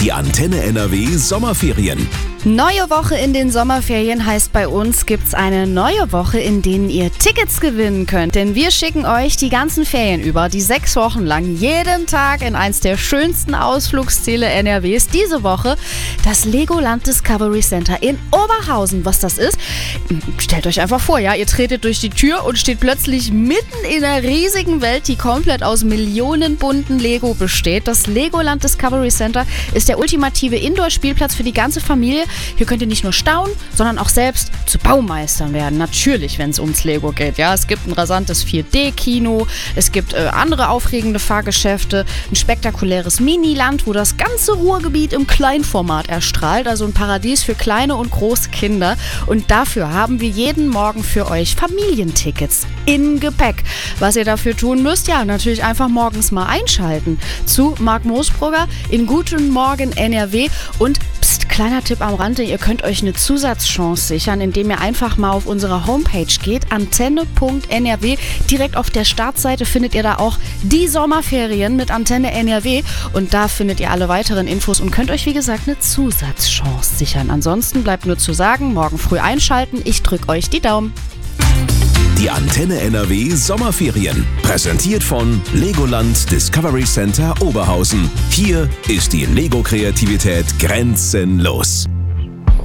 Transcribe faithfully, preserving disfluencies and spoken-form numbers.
Die Antenne N R W Sommerferien. Neue Woche in den Sommerferien heißt bei uns, gibt's eine neue Woche, in denen ihr Tickets gewinnen könnt. Denn wir schicken euch die ganzen Ferien über, die sechs Wochen lang, jeden Tag in eins der schönsten Ausflugsziele N R Ws. Diese Woche das Legoland Discovery Center in Oberhausen. Was das ist? Stellt euch einfach vor, ja, ihr tretet durch die Tür und steht plötzlich mitten in einer riesigen Welt, die komplett aus Millionen bunten Lego besteht. Das Legoland Discovery Center ist der ultimative Indoor-Spielplatz für die ganze Familie. Hier könnt ihr nicht nur staunen, sondern auch selbst zu Baumeistern werden. Natürlich, wenn es ums Lego geht. Ja, es gibt ein rasantes vier D Kino, es gibt äh, andere aufregende Fahrgeschäfte, ein spektakuläres Miniland, wo das ganze Ruhrgebiet im Kleinformat erstrahlt. Also ein Paradies für kleine und große Kinder. Und dafür haben wir jeden Morgen für euch Familientickets im Gepäck. Was ihr dafür tun müsst, ja, natürlich einfach morgens mal einschalten zu Marc Moosbrugger in Guten Morgen N R W. Und pst, kleiner Tipp am Rande, ihr könnt euch eine Zusatzchance sichern, indem ihr einfach mal auf unsere Homepage geht, antenne punkt n r w. Direkt auf der Startseite findet ihr da auch die Sommerferien mit Antenne N R W und da findet ihr alle weiteren Infos und könnt euch, wie gesagt, eine Zusatzchance sichern. Ansonsten bleibt nur zu sagen, morgen früh einschalten, ich drücke euch die Daumen. Die Antenne N R W Sommerferien. Präsentiert von Legoland Discovery Center Oberhausen. Hier ist die Lego-Kreativität grenzenlos.